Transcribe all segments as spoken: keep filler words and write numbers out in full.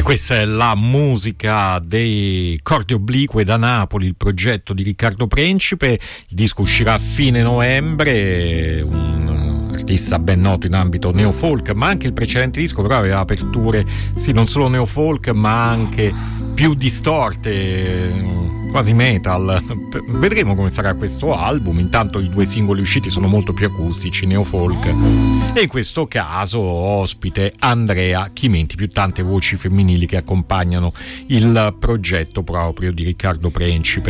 Questa è la musica dei Corde Oblique da Napoli, il progetto di Riccardo Principe. Il disco uscirà a fine novembre, un artista ben noto in ambito neofolk, ma anche il precedente disco però aveva aperture, sì, non solo neofolk ma anche più distorte, quasi metal. Vedremo come sarà questo album. Intanto i due singoli usciti sono molto più acustici, neofolk, e in questo caso ospite Andrea Chimenti, più tante voci femminili che accompagnano il progetto proprio di Riccardo Principe.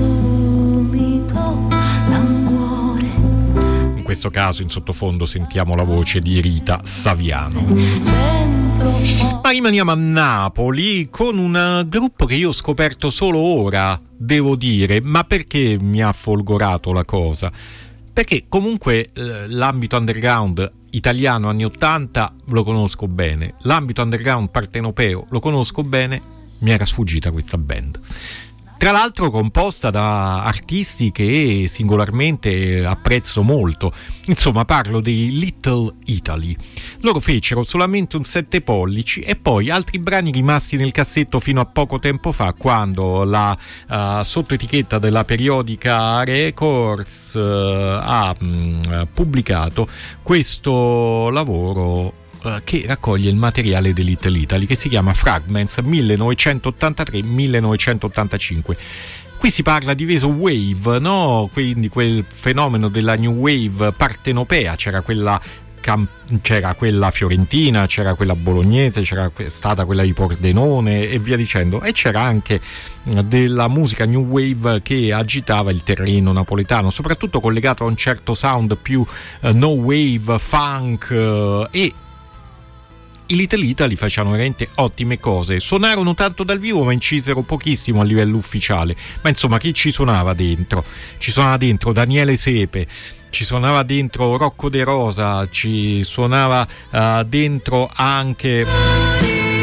In questo caso in sottofondo sentiamo la voce di Rita Saviano. Ma rimaniamo a Napoli con un gruppo che io ho scoperto solo ora, devo dire. Ma perché mi ha folgorato la cosa? Perché comunque eh, l'ambito underground italiano anni ottanta lo conosco bene, l'ambito underground partenopeo lo conosco bene, mi era sfuggita questa band. Tra l'altro composta da artisti che singolarmente apprezzo molto. Insomma, parlo dei Little Italy. Loro fecero solamente un sette pollici e poi altri brani rimasti nel cassetto fino a poco tempo fa, quando la uh, sottoetichetta della periodica Records uh, ha mh, pubblicato questo lavoro che raccoglie il materiale di Little Italy, che si chiama Fragments millenovecentottantatré millenovecentottantacinque. Qui si parla di Veso Wave, no? Quindi quel fenomeno della New Wave partenopea. C'era quella c'era quella fiorentina, c'era quella bolognese, c'era stata quella di Pordenone e via dicendo, e c'era anche della musica New Wave che agitava il terreno napoletano, soprattutto collegato a un certo sound più uh, no wave, funk, uh, e i Little Italy facevano veramente ottime cose. Suonarono tanto dal vivo ma incisero pochissimo a livello ufficiale. Ma insomma, chi ci suonava dentro? Ci suonava dentro Daniele Sepe, ci suonava dentro Rocco De Rosa, ci suonava uh, dentro anche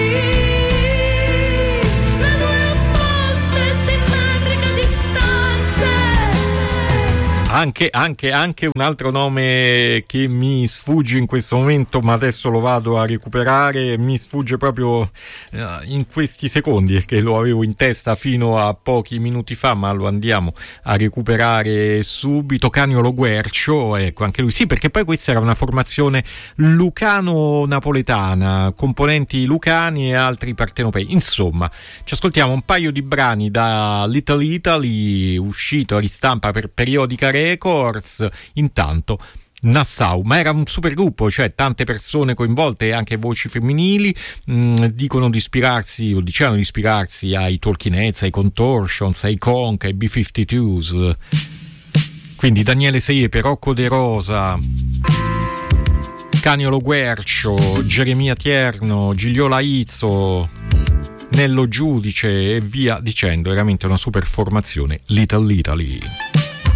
Anche, anche, anche un altro nome che mi sfugge in questo momento, ma adesso lo vado a recuperare, mi sfugge proprio uh, in questi secondi, perché lo avevo in testa fino a pochi minuti fa, ma lo andiamo a recuperare subito. Caniolo Guercio, ecco, anche lui, sì, perché poi questa era una formazione lucano-napoletana, componenti lucani e altri partenopei. Insomma, ci ascoltiamo un paio di brani da Little Italy, uscito a ristampa per periodica Records. Intanto Nassau, ma era un super gruppo, cioè tante persone coinvolte e anche voci femminili. mh, dicono di ispirarsi o dicevano di ispirarsi ai Talking Heads, ai Contortions, ai Conk, ai B cinquantadue. Quindi Daniele Sepe, Rocco De Rosa, Caniolo Guercio, Geremia Tierno, Gigliola Izzo, Nello Giudice e via dicendo. Veramente una super formazione, Little Italy.